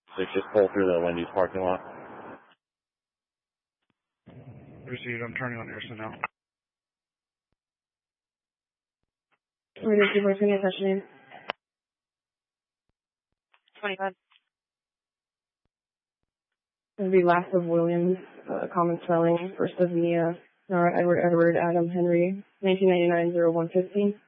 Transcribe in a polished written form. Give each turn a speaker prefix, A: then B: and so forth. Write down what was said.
A: They just pulled through the Wendy's parking lot.
B: Received. I'm turning on Airson now.
C: Where did you work in your name?
D: 25.
C: It would be last of Williams, common spelling, first of Mia, Nora, Edward, Adam, Henry, 1999-0115.